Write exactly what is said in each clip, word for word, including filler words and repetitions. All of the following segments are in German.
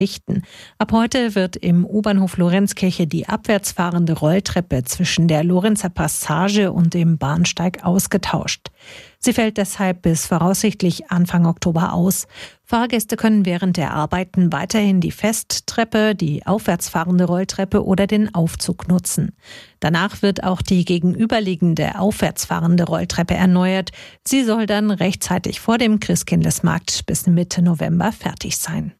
verpflichten. Ab heute wird im U-Bahnhof Lorenzkirche die abwärts fahrende Rolltreppe zwischen der Lorenzer Passage und dem Bahnsteig ausgetauscht. Sie fällt deshalb bis voraussichtlich Anfang Oktober aus. Fahrgäste können während der Arbeiten weiterhin die Festtreppe, die aufwärts fahrende Rolltreppe oder den Aufzug nutzen. Danach wird auch die gegenüberliegende aufwärts fahrende Rolltreppe erneuert. Sie soll dann rechtzeitig vor dem Christkindlesmarkt bis Mitte November fertig sein.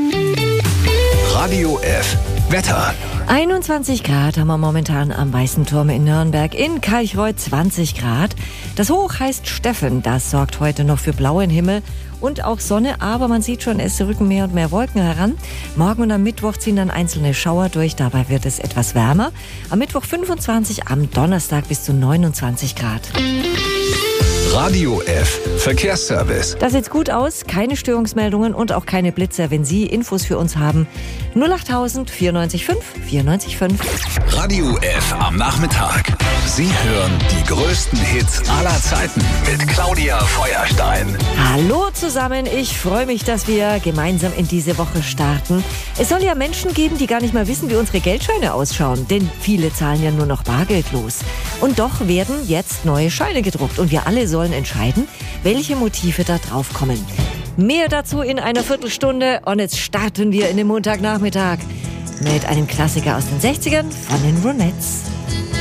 Radio F. Wetter. einundzwanzig Grad haben wir momentan am Weißen Turm in Nürnberg, in Kalchreuth zwanzig Grad. Das Hoch heißt Steffen, das sorgt heute noch für blauen Himmel und auch Sonne, aber man sieht schon, es rücken mehr und mehr Wolken heran. Morgen und am Mittwoch ziehen dann einzelne Schauer durch, dabei wird es etwas wärmer. Am Mittwoch fünfundzwanzig, am Donnerstag bis zu neunundzwanzig Grad. Radio F. Verkehrsservice. Das sieht gut aus, keine Störungsmeldungen und auch keine Blitzer. Wenn Sie Infos für uns haben, null achttausend vierundneunzig fünf vierundneunzig fünf. Radio F am Nachmittag. Sie hören die größten Hits aller Zeiten mit Claudia Feuerstein. Hallo zusammen, ich freue mich, dass wir gemeinsam in diese Woche starten. Es soll ja Menschen geben, die gar nicht mehr wissen, wie unsere Geldscheine ausschauen, denn viele zahlen ja nur noch bargeldlos. Und doch werden jetzt neue Scheine gedruckt und wir alle sollen entscheiden, welche Motive da drauf kommen. Mehr dazu in einer Viertelstunde und jetzt starten wir in den Montagnachmittag mit einem Klassiker aus den sechzigern von den Ronettes.